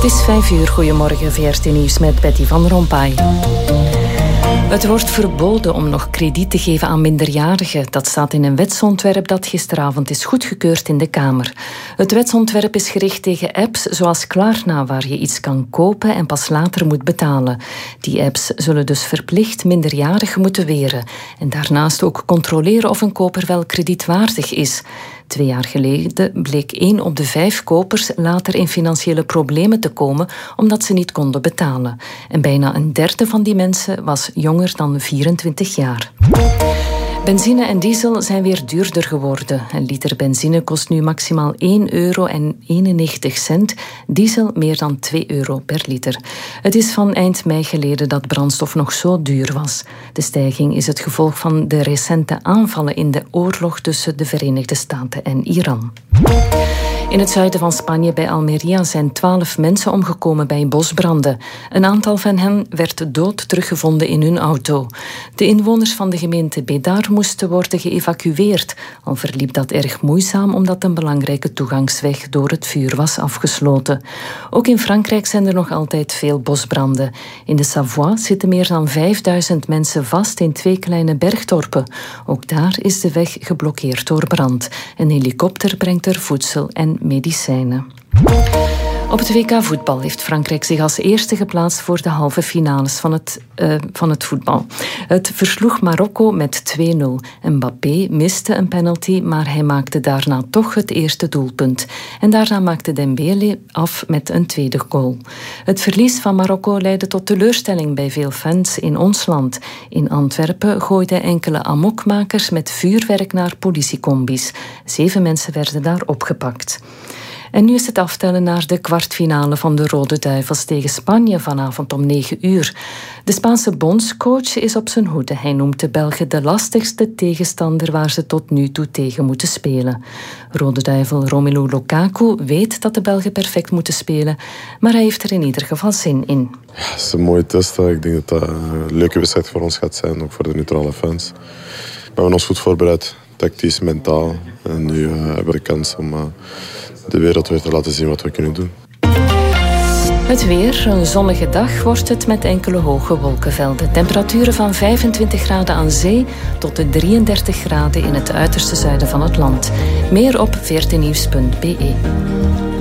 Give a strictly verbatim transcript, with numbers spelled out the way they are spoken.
Het is vijf uur. Goedemorgen, V R T Nieuws met Betty van Rompuy. Het wordt verboden om nog krediet te geven aan minderjarigen. Dat staat in een wetsontwerp dat gisteravond is goedgekeurd in de Kamer. Het wetsontwerp is gericht tegen apps zoals Klarna, waar je iets kan kopen en pas later moet betalen. Die apps zullen dus verplicht minderjarigen moeten weren. En daarnaast ook controleren of een koper wel kredietwaardig is. Twee jaar geleden bleek één op de vijf kopers later in financiële problemen te komen omdat ze niet konden betalen. En bijna een derde van die mensen was jonger dan vierentwintig jaar. Benzine en diesel zijn weer duurder geworden. Een liter benzine kost nu maximaal één euro en eenennegentig cent. Diesel meer dan twee euro per liter. Het is van eind mei geleden dat brandstof nog zo duur was. De stijging is het gevolg van de recente aanvallen in de oorlog tussen de Verenigde Staten en Iran. In het zuiden van Spanje bij Almería zijn twaalf mensen omgekomen bij bosbranden. Een aantal van hen werd dood teruggevonden in hun auto. De inwoners van de gemeente Bédar moesten worden geëvacueerd. Al verliep dat erg moeizaam omdat een belangrijke toegangsweg door het vuur was afgesloten. Ook in Frankrijk zijn er nog altijd veel bosbranden. In de Savoie zitten meer dan vijfduizend mensen vast in twee kleine bergdorpen. Ook daar is de weg geblokkeerd door brand. Een helikopter brengt er voedsel en medicijnen. Op het W K voetbal heeft Frankrijk zich als eerste geplaatst voor de halve finales van het, uh, van het voetbal. Het versloeg Marokko met twee nul. Mbappé miste een penalty, maar hij maakte daarna toch het eerste doelpunt. En daarna maakte Dembélé af met een tweede goal. Het verlies van Marokko leidde tot teleurstelling bij veel fans in ons land. In Antwerpen gooiden enkele amokmakers met vuurwerk naar politiecombis. Zeven mensen werden daar opgepakt. En nu is het aftellen naar de kwartfinale van de Rode Duivels tegen Spanje vanavond om negen uur. De Spaanse bondscoach is op zijn hoede. Hij noemt de Belgen de lastigste tegenstander waar ze tot nu toe tegen moeten spelen. Rode Duivel Romelu Lukaku weet dat de Belgen perfect moeten spelen, maar hij heeft er in ieder geval zin in. Ja, het is een mooie test. Ik denk dat dat een leuke wedstrijd voor ons gaat zijn, ook voor de neutrale fans. We hebben ons goed voorbereid, tactisch, mentaal. En nu uh, hebben we de kans om uh, de wereld weer te laten zien wat we kunnen doen. Het weer, een zonnige dag wordt het met enkele hoge wolkenvelden. Temperaturen van vijfentwintig graden aan zee tot de drieëndertig graden in het uiterste zuiden van het land. Meer op veertien nieuws punt b e.